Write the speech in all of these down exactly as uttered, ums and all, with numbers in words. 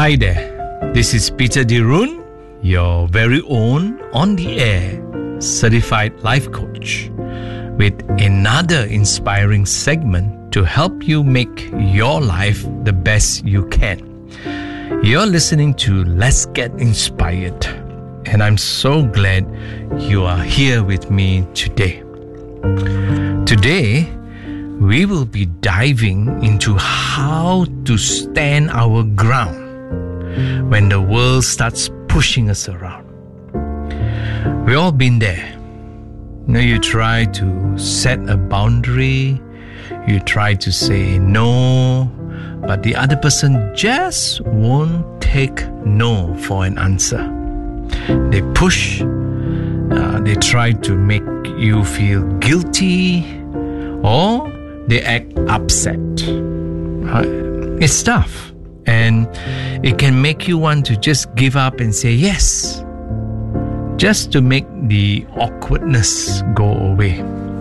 Hi there, this is Peter Dirun, your very own on the air certified life coach, with another inspiring segment to help you make your life the best you can. You're listening to Let's Get Inspired, and I'm so glad you are here with me today. Today, we will be diving into how to stand our ground when the world starts pushing us around. We've all been there. You know, you try to set a boundary, you try to say no, but the other person just won't take no for an answer. They push, uh, they try to make you feel guilty, or they act upset. Uh, it's tough. And it can make you want to just give up and say yes, just to make the awkwardness go away.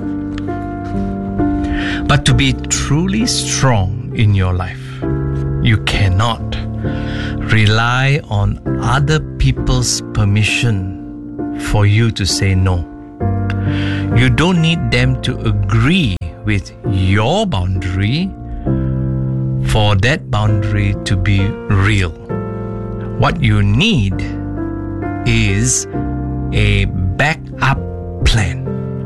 But to be truly strong in your life, you cannot rely on other people's permission for you to say no. You don't need them to agree with your boundary for that boundary to be real. What you need is a backup plan.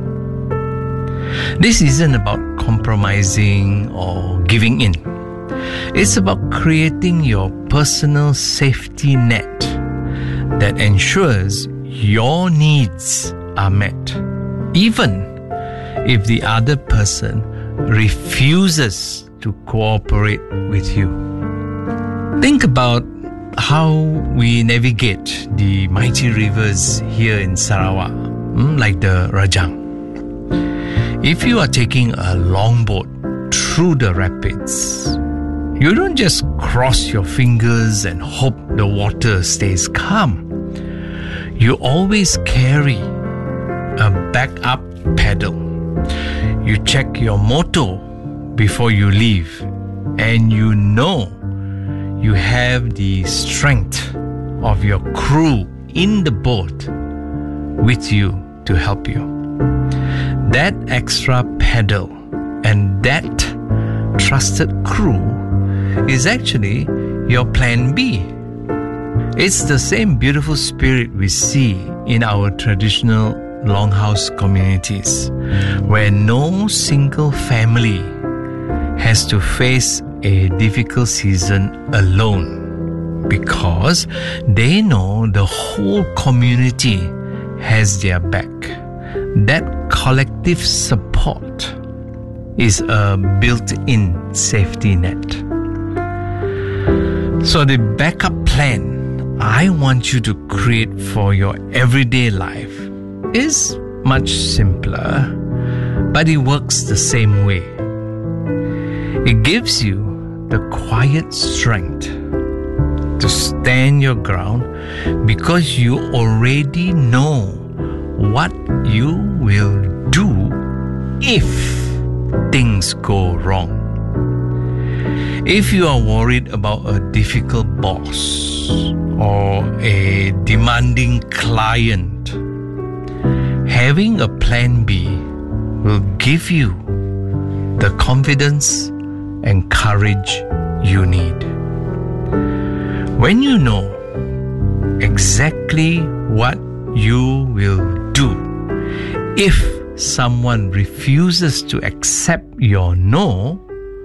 This isn't about compromising or giving in. It's about creating your personal safety net that ensures your needs are met, even if the other person refuses to cooperate with you. Think about how we navigate the mighty rivers here in Sarawak, like the Rajang. If you are taking a longboat through the rapids, you don't just cross your fingers and hope the water stays calm. You always carry a backup paddle. You check your motor before you leave, and you know you have the strength of your crew in the boat with you to help you. That extra paddle and that trusted crew is actually your plan B. It's the same beautiful spirit we see in our traditional longhouse communities, where no single family has to face a difficult season alone, because they know the whole community has their back. That collective support is a built-in safety net. So the backup plan I want you to create for your everyday life is much simpler, but it works the same way. It gives you the quiet strength to stand your ground, because you already know what you will do if things go wrong. If you are worried about a difficult boss or a demanding client, having a plan B will give you the confidence and courage you need. When you know exactly what you will do if someone refuses to accept your no,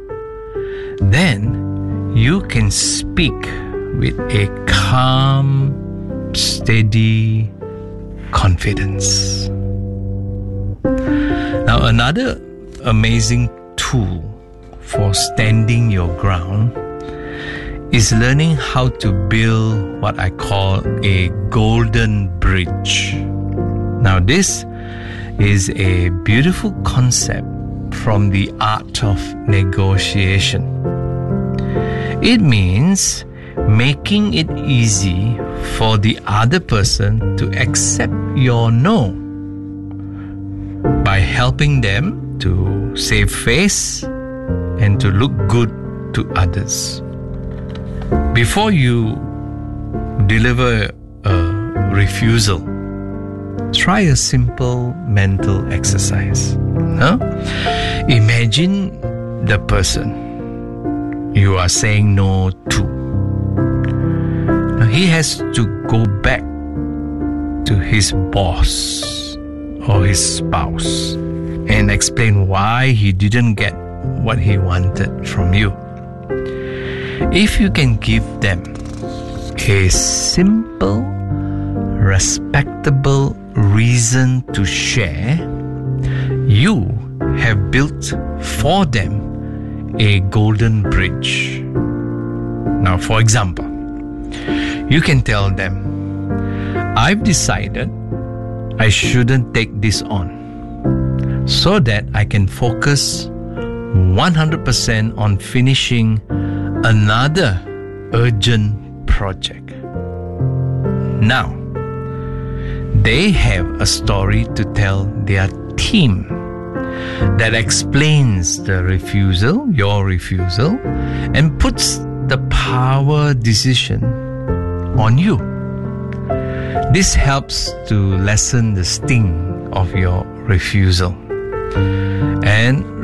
then you can speak with a calm, steady confidence. Now, another amazing tool for standing your ground is learning how to build what I call a golden bridge. Now, this is a beautiful concept from the art of negotiation. It means making it easy for the other person to accept your no by helping them to save face and to look good to others. Before you deliver a refusal, try a simple mental exercise. Huh? Imagine the person you are saying no to. Now, he has to go back to his boss or his spouse and explain why he didn't get what he wanted from you. If you can give them a simple, respectable reason to share, you have built for them a golden bridge. Now, for example, you can tell them, I've decided I shouldn't take this on so that I can focus one hundred percent on finishing another urgent project. Now, they have a story to tell their team that explains the refusal, your refusal, and puts the power decision on you. This helps to lessen the sting of your refusal. And